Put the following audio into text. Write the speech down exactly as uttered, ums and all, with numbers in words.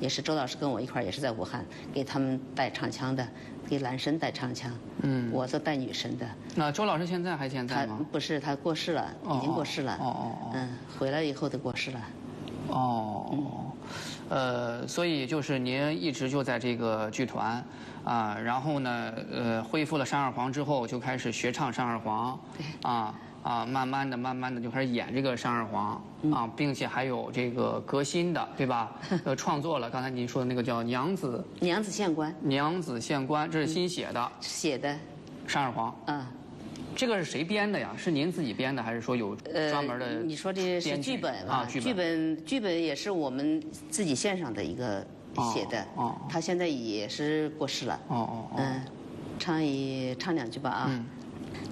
也是周老师跟我一块儿，也是在武汉给他们带唱腔的，给男生带唱腔，嗯，我是带女生的。 那周老师现在还健在吗？ 他不是，他过世了，已经过世了。 哦哦哦。 嗯，回来以后就过世了。 哦。 嗯。 呃，所以就是您一直就在这个剧团啊，然后呢，呃，恢复了山二黄之后，就开始学唱山二黄，啊啊，慢慢的、慢慢的就开始演这个山二黄啊，并且还有这个革新的，对吧？呃，创作了刚才您说的那个叫《娘子娘子县官》， 娘子县官，这是新写的， 写的山二黄， 嗯。 这个是谁编的呀？是您自己编的，还是说有专门的？ 呃，你说这是剧本啊？剧本剧本也是我们自己线上的一个写的。哦。他现在也是过世了。哦哦哦。嗯，唱一唱两句吧啊。嗯。